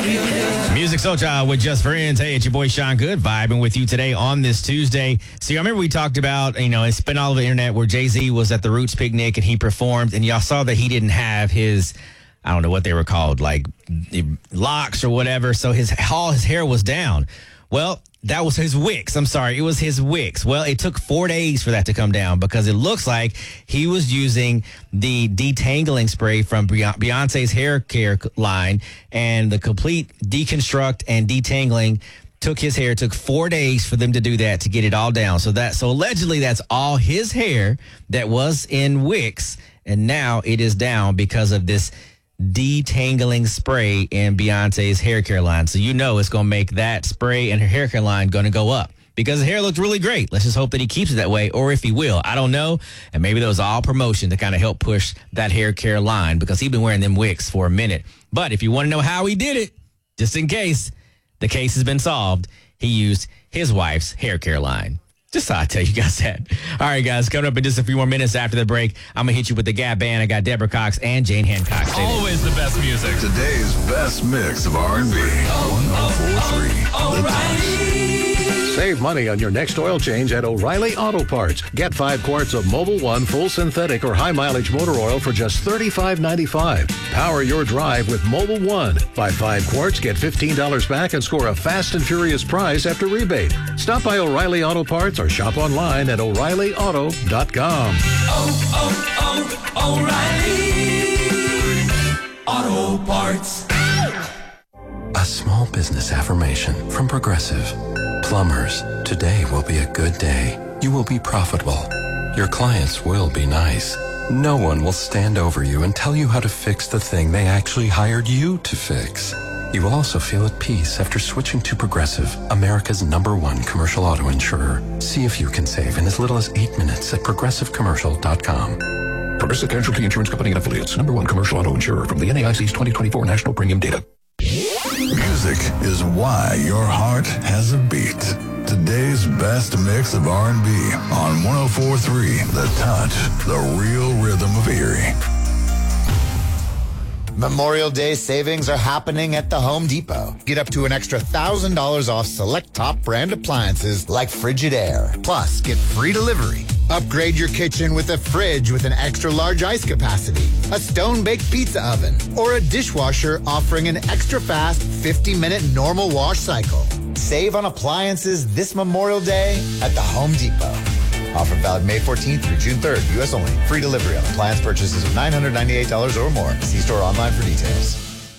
Music Socha with Just Friends. Hey, it's your boy Sean Good vibing with you today on this Tuesday. See, I remember we talked about, it's been all over the internet where Jay-Z was at the Roots picnic and he performed, and y'all saw that he didn't have his, I don't know what they were called, like locks or whatever. So his hair was down. Well, that was his wicks. I'm sorry. It was his wicks. Well, it took 4 days for that to come down because it looks like he was using the detangling spray from Beyonce's hair care line, and the complete deconstruct and detangling took his hair. It took 4 days for them to do that to get it all down. So allegedly that's all his hair that was in wicks, and now it is down because of this detangling spray in Beyonce's hair care line. So it's going to make that spray and her hair care line going to go up because the hair looks really great. Let's just hope that he keeps it that way, or if he will, I don't know. And maybe that was all promotion to kind of help push that hair care line because he's been wearing them wicks for a minute. But if you want to know how he did it, just in case the case has been solved, he used his wife's hair care line. Just thought I'd tell you guys that. All right, guys, coming up in just a few more minutes after the break, I'm going to hit you with the Gap Band. I got Deborah Cox and Jane Hancock. Always the best music. Today's best mix of R&B. 1043. O'Reilly. Save money on your next oil change at O'Reilly Auto Parts. Get 5 quarts of Mobil 1 full synthetic or high mileage motor oil for just $35.95. Power your drive with Mobil 1. Buy 5 quarts, get $15 back, and score a fast and furious prize after rebate. Stop by O'Reilly Auto Parts or shop online at O'ReillyAuto.com. O'Reilly Auto Parts. A small business affirmation from Progressive. Plumbers, today will be a good day. You will be profitable. Your clients will be nice. No one will stand over you and tell you how to fix the thing they actually hired you to fix. You will also feel at peace after switching to Progressive, America's #1 commercial auto insurer. See if you can save in as little as 8 minutes at progressivecommercial.com. Progressive Casualty Insurance Company and Affiliates, #1 commercial auto insurer from the NAIC's 2024 National Premium Data. Music is why your heart has a beat. Today's best mix of R&B on 1043 The Touch, the real rhythm of Erie. Memorial Day savings are happening at the Home Depot. Get up to an extra $1,000 off select top brand appliances like Frigidaire. Plus, get free delivery. Upgrade your kitchen with a fridge with an extra large ice capacity, a stone-baked pizza oven, or a dishwasher offering an extra fast 50-minute normal wash cycle. Save on appliances this Memorial Day at the Home Depot. Offer valid May 14th through June 3rd, U.S. only. Free delivery on appliance purchases of $998 or more. See store online for details.